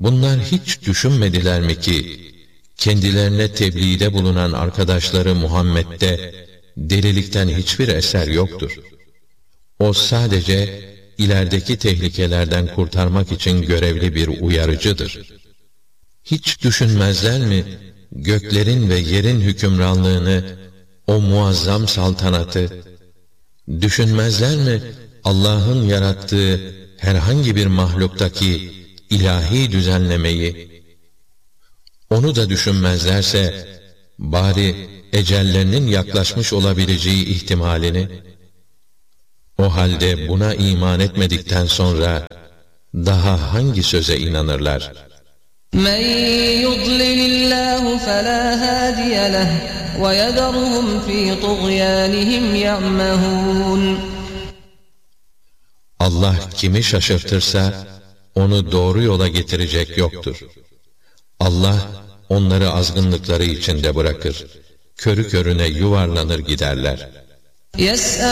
Bunlar hiç düşünmediler mi ki, kendilerine tebliğde bulunan arkadaşları Muhammed'de delilikten hiçbir eser yoktur. O sadece ilerideki tehlikelerden kurtarmak için görevli bir uyarıcıdır. Hiç düşünmezler mi, göklerin ve yerin hükümranlığını, o muazzam saltanatı? Düşünmezler mi, Allah'ın yarattığı herhangi bir mahluktaki ilahi düzenlemeyi? Onu da düşünmezlerse, bari ecellerinin yaklaşmış olabileceği ihtimalini. O halde buna iman etmedikten sonra, daha hangi söze inanırlar? مَنْ يُضْلِلِ اللّٰهُ فَلَا هَادِيَ لَهُ وَيَذَرُهُمْ فِي طُغْيَانِهِمْ يَعْمَهُونَ Allah kimi şaşırtırsa, onu doğru yola getirecek yoktur. Allah, onları azgınlıkları içinde bırakır. Körü körüne yuvarlanır giderler.